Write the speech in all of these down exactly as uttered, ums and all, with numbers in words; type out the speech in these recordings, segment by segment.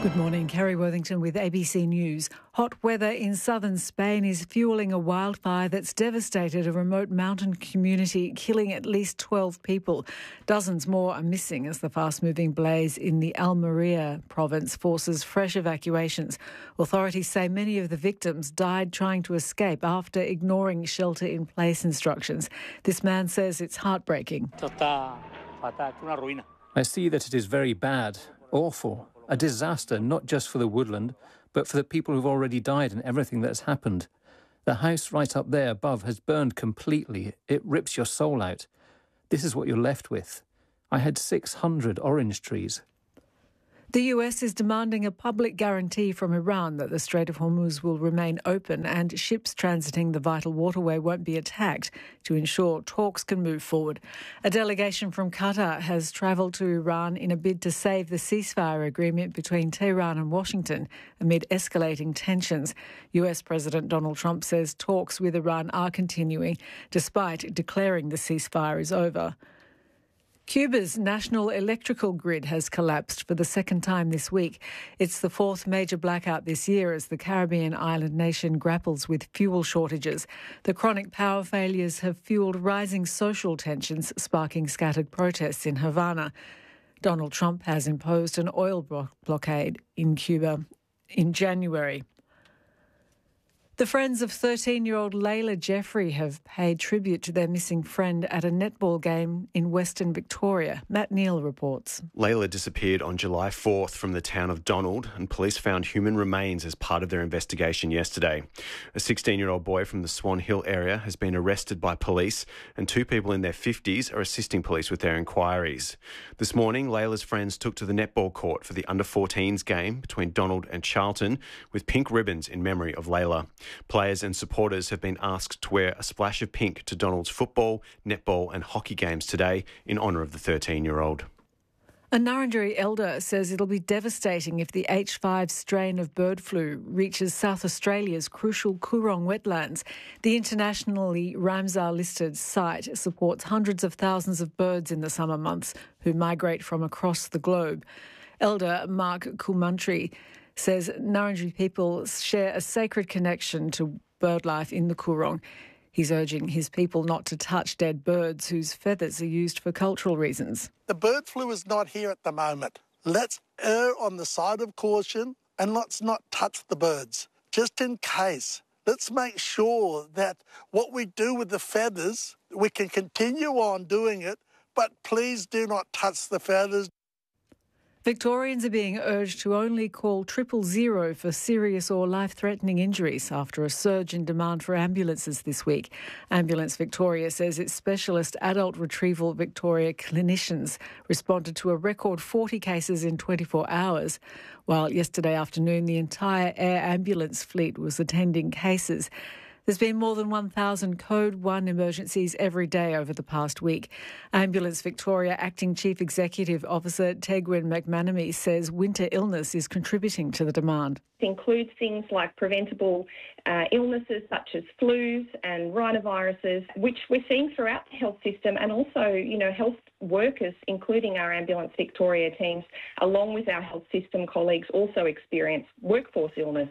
Good morning, Kerry Worthington with A B C News. Hot weather in southern Spain is fuelling a wildfire that's devastated a remote mountain community, killing at least twelve people. Dozens more are missing as the fast-moving blaze in the Almería province forces fresh evacuations. Authorities say many of the victims died trying to escape after ignoring shelter-in-place instructions. This man says it's heartbreaking. I see that it is very bad, awful. A disaster, not just for the woodland, but for the people who've already died and everything that's happened. The house right up there above has burned completely. It rips your soul out. This is what you're left with. I had six hundred orange trees. The U S is demanding a public guarantee from Iran that the Strait of Hormuz will remain open and ships transiting the vital waterway won't be attacked to ensure talks can move forward. A delegation from Qatar has travelled to Iran in a bid to save the ceasefire agreement between Tehran and Washington amid escalating tensions. U S President Donald Trump says talks with Iran are continuing despite declaring the ceasefire is over. Cuba's national electrical grid has collapsed for the second time this week. It's the fourth major blackout this year as the Caribbean island nation grapples with fuel shortages. The chronic power failures have fueled rising social tensions, sparking scattered protests in Havana. Donald Trump has imposed an oil blo- blockade in Cuba in January. The friends of thirteen-year-old Layla Jeffrey have paid tribute to their missing friend at a netball game in Western Victoria. Matt Neal reports. Layla disappeared on July fourth from the town of Donald, and police found human remains as part of their investigation yesterday. A sixteen-year-old boy from the Swan Hill area has been arrested by police, and two people in their fifties are assisting police with their inquiries. This morning, Layla's friends took to the netball court for the under fourteens game between Donald and Charlton with pink ribbons in memory of Layla. Players and supporters have been asked to wear a splash of pink to Donald's football, netball and hockey games today in honour of the thirteen-year-old. A Nurrunjeri elder says it'll be devastating if the H five strain of bird flu reaches South Australia's crucial Coorong wetlands. The internationally Ramsar-listed site supports hundreds of thousands of birds in the summer months who migrate from across the globe. Elder Mark Kulmantri says Nurrunjeri people share a sacred connection to bird life in the Coorong. He's urging his people not to touch dead birds whose feathers are used for cultural reasons. The bird flu is not here at the moment. Let's err on the side of caution and let's not touch the birds, just in case. Let's make sure that what we do with the feathers, we can continue on doing it, but please do not touch the feathers. Victorians are being urged to only call triple zero for serious or life-threatening injuries after a surge in demand for ambulances this week. Ambulance Victoria says its specialist adult retrieval Victoria clinicians responded to a record forty cases in twenty-four hours, while yesterday afternoon the entire air ambulance fleet was attending cases. There's been more than one thousand Code one emergencies every day over the past week. Ambulance Victoria Acting Chief Executive Officer Tegwin McManamy says winter illness is contributing to the demand. It includes things like preventable uh, illnesses such as flus and rhinoviruses, which we're seeing throughout the health system, and also, you know, health workers, including our Ambulance Victoria teams, along with our health system colleagues, also experience workforce illness.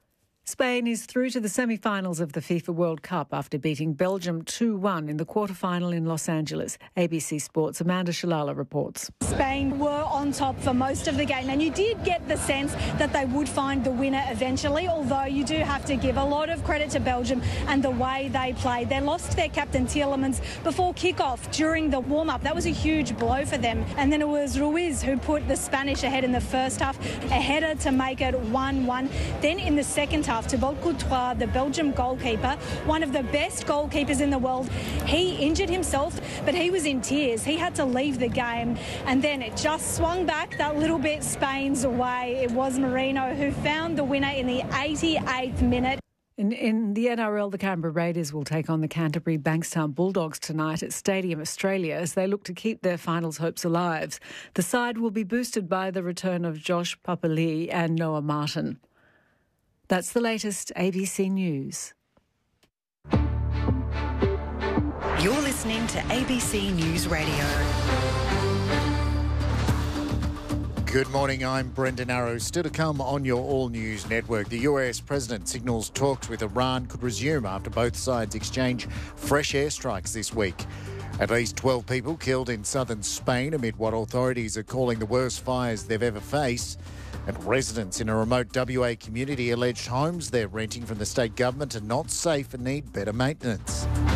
Spain is through to the semi-finals of the FIFA World Cup after beating Belgium two one in the quarter-final in Los Angeles. A B C Sports' Amanda Shalala reports. Spain were on top for most of the game, and you did get the sense that they would find the winner eventually, although you do have to give a lot of credit to Belgium and the way they played. They lost their captain Tielemans before kick-off during the warm-up. That was a huge blow for them. And then it was Ruiz who put the Spanish ahead in the first half, a header to make it one one. Then in the second half, Thibaut Courtois, the Belgium goalkeeper, one of the best goalkeepers in the world. He injured himself, but he was in tears. He had to leave the game, and then it just swung back that little bit Spain's way. It was Merino who found the winner in the eighty-eighth minute. In, in the N R L, the Canberra Raiders will take on the Canterbury Bankstown Bulldogs tonight at Stadium Australia as they look to keep their finals hopes alive. The side will be boosted by the return of Josh Papali'i and Noah Martin. That's the latest A B C News. You're listening to A B C News Radio. Good morning, I'm Brendan Arrow. Still to come on your All News Network. The U S President signals talks with Iran could resume after both sides exchange fresh airstrikes this week. At least twelve people killed in southern Spain amid what authorities are calling the worst fires they've ever faced. And residents in a remote W A community alleged homes they're renting from the state government are not safe and need better maintenance.